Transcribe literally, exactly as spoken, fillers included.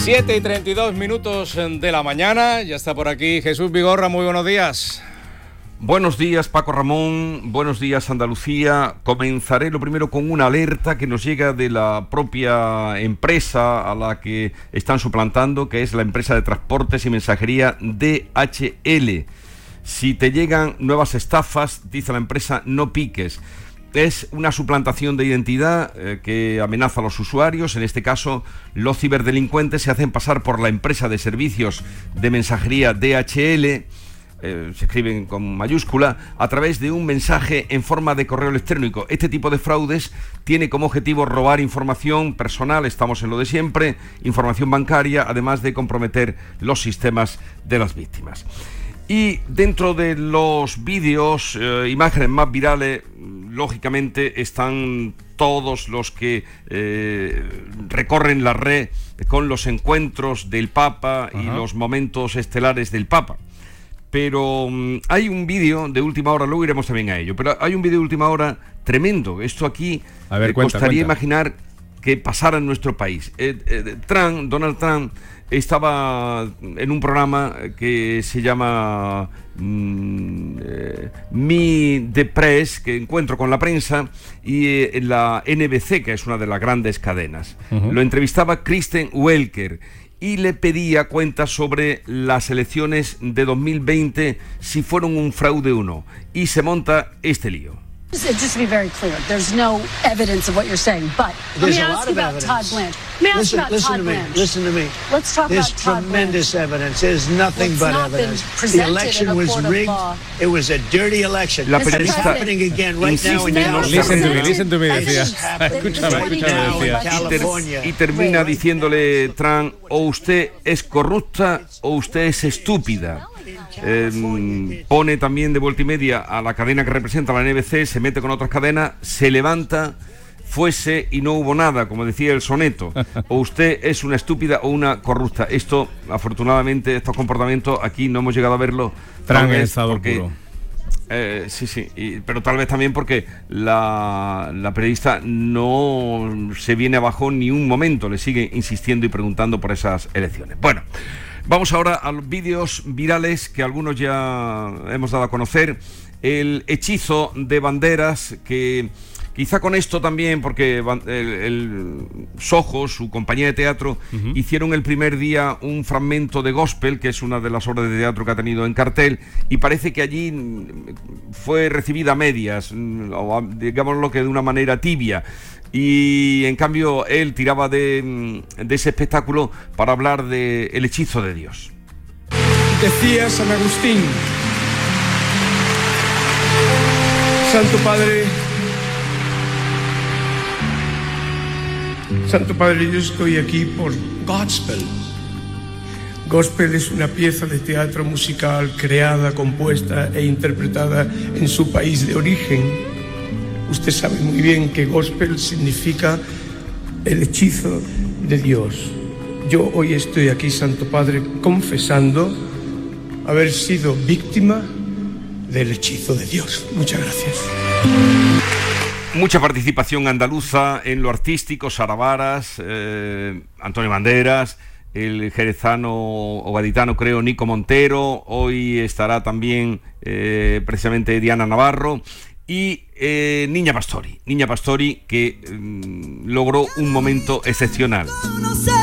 siete y treinta y dos minutos de la mañana, ya está por aquí Jesús Vigorra, muy buenos días. Buenos días, Paco Ramón, buenos días, Andalucía. Comenzaré lo primero con una alerta que nos llega de la propia empresa a la que están suplantando, que es la empresa de transportes y mensajería D H L. Si te llegan nuevas estafas, dice la empresa, no piques. Es una suplantación de identidad eh, que amenaza a los usuarios. En este caso, los ciberdelincuentes se hacen pasar por la empresa de servicios de mensajería D H L, eh, se escriben con mayúscula, a través de un mensaje en forma de correo electrónico. Este tipo de fraudes tiene como objetivo robar información personal, estamos en lo de siempre, información bancaria, además de comprometer los sistemas de las víctimas. Y dentro de los vídeos, eh, imágenes más virales, lógicamente están todos los que eh, recorren la red con los encuentros del Papa. Ajá. Y los momentos estelares del Papa. Pero um, hay un vídeo de última hora, luego iremos también a ello, pero hay un vídeo de última hora tremendo. Esto aquí a ver, eh, cuenta, costaría cuenta. imaginar que pasara en nuestro país. Eh, eh, Trump, Donald Trump estaba en un programa que se llama mm, eh, Me the Press, que encuentro con la prensa, y eh, la N B C, que es una de las grandes cadenas. Uh-huh. Lo entrevistaba Kristen Welker y le pedía cuentas sobre las elecciones de dos mil veinte, si fueron un fraude o no. Y se monta este lío. Just to be very clear, there's no evidence of what you're saying, but let me ask you about Todd Blanche. Let me ask you about Todd Blanche. Listen to me. Let's talk about Todd Blanche. There's tremendous evidence. There's nothing but evidence. The election was rigged. It was a dirty election. La periodista happening again right now in California. Listen to me, listen to me, decía. Escúchame, escúchame, decía. Y termina diciéndole Trump, o usted es corrupta o usted es estúpida. Eh, pone también de vuelta y media a la cadena que representa la N B C, se mete con otras cadenas, se levanta, fuese y no hubo nada, como decía el soneto. O usted es una estúpida o una corrupta. Esto, afortunadamente, estos comportamientos aquí no hemos llegado a verlo. Trump en estado porque, puro. Eh, sí, sí, y, pero tal vez también porque la, la periodista no se viene abajo ni un momento, le sigue insistiendo y preguntando por esas elecciones. Bueno, vamos ahora a los vídeos virales que algunos ya hemos dado a conocer. El hechizo de Banderas, que quizá con esto también, porque el, el Soho, su compañía de teatro, uh-huh. hicieron el primer día un fragmento de gospel, que es una de las obras de teatro que ha tenido en cartel, y parece que allí fue recibida a medias, o digámoslo que de una manera tibia. Y en cambio él tiraba de, de ese espectáculo para hablar de el hechizo de Dios. Decía San Agustín: Santo Padre, Santo Padre, yo estoy aquí por gospel. Gospel es una pieza de teatro musical creada, compuesta e interpretada en su país de origen. Usted sabe muy bien que gospel significa el hechizo de Dios. Yo hoy estoy aquí, Santo Padre, confesando haber sido víctima del hechizo de Dios. Muchas gracias. Mucha participación andaluza en lo artístico, Sara Varas, eh, Antonio Banderas, el jerezano o gaditano, creo, Nico Montero. Hoy estará también eh, precisamente Diana Navarro. Y eh, Niña Pastori, Niña Pastori que eh, logró un momento excepcional.